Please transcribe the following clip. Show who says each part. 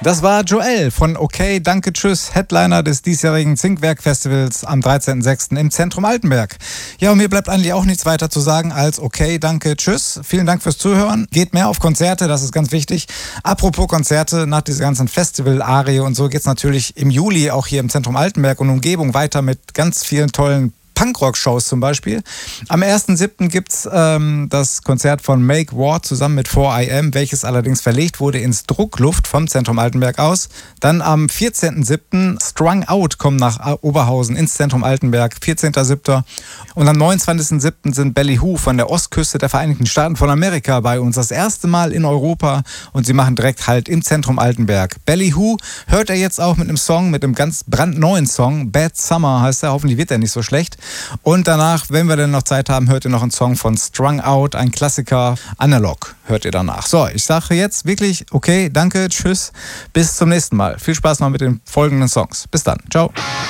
Speaker 1: Das war Joel von Okay, Danke, Tschüss, Headliner des diesjährigen Zinkwerk-Festivals am 13.06. im Zentrum Altenberg. Ja, und mir bleibt eigentlich auch nichts weiter zu sagen als Okay, Danke, Tschüss. Vielen Dank fürs Zuhören. Geht mehr auf Konzerte, das ist ganz wichtig. Apropos Konzerte, nach dieser ganzen Festival-Arie und so geht's natürlich im Juli auch hier im Zentrum Altenberg und Umgebung weiter mit ganz vielen tollen Punkrock-Shows zum Beispiel. Am 1.7. gibt's das Konzert von Make War zusammen mit 4IM, welches allerdings verlegt wurde ins Druckluft vom Zentrum Altenberg aus. Dann am 14.7. Strung Out kommen nach Oberhausen ins Zentrum Altenberg, 14.7. Und am 29.7. sind Belly Who von der Ostküste der Vereinigten Staaten von Amerika bei uns. Das erste Mal in Europa und sie machen direkt Halt im Zentrum Altenberg. Belly Who hört er jetzt auch mit einem Song, mit einem ganz brandneuen Song. Bad Summer heißt er, hoffentlich wird er nicht so schlecht. Und danach, wenn wir dann noch Zeit haben, hört ihr noch einen Song von Strung Out, ein Klassiker, Analog, hört ihr danach. So, ich sage jetzt wirklich okay, danke, tschüss, bis zum nächsten Mal. Viel Spaß noch mit den folgenden Songs. Bis dann, ciao.